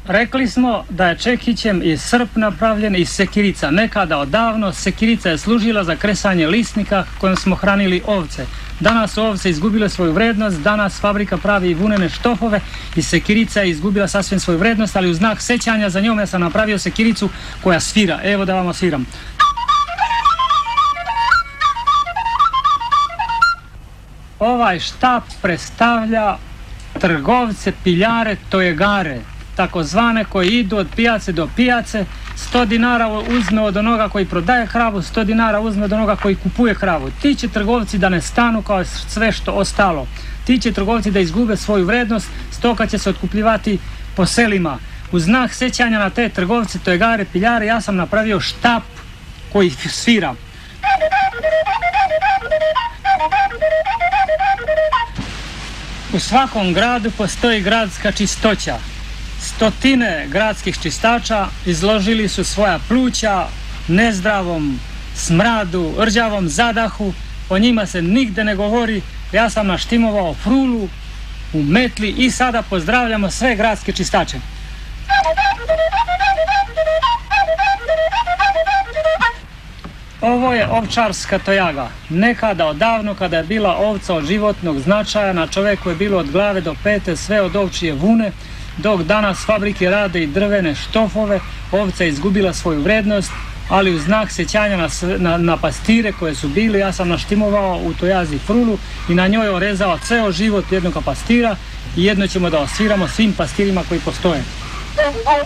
Rekli smo da je čekićem i srp napravljen iz sekirica. Nekada odavno sekirica je služila za kresanje lisnika kojim smo hranili ovce. Danas su ovce izgubile svoju vrednost, danas fabrika pravi vunene štofove i sekirica je izgubila sasvim svoju vrednost, ali u znak sećanja za njom ja sam napravio sekiricu koja svira. Evo da vam osviram. Ovaj štap predstavlja trgovce, piljare, tojegare, takozvane koji idu od pijace do pijace. 100 dinara uzme od onoga koji prodaje kravu, 100 dinara uzme od onoga koji kupuje kravu. Ti će trgovci da ne stanu kao sve što ostalo. Ti će trgovci da izgube svoju vrednost, stoka će se otkupljivati po selima. U znak sećanja na te trgovce, tojegare, piljare, ja sam napravio štap koji svira. U svakom gradu postoji gradska čistoća. Stotine gradskih čistača izložili su svoja pluća nezdravom smradu, rđavom zadahu. O njima se nigde ne govori. Ja sam naštimovao frulu u metli i sada pozdravljamo sve gradske čistače. Ovo je ovčarska tojaga. Nekada odavno, kada je bila ovca od životnog značaja, na čoveku je bilo od glave do pete sve od ovčije vune, dok danas fabrike rade i drvene štofove, ovca je izgubila svoju vrednost, ali u znak sećanja na pastire koje su bili, ja sam naštimovao u tojazi frulu i na njoj orezao ceo život jednog pastira i jedno ćemo da osviramo svim pastirima koji postoje.